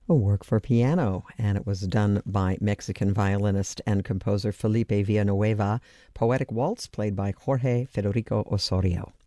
a work for piano, and it was done by Mexican violinist and composer Felipe Villanueva, Poetic Waltz played by Jorge Federico Osorio.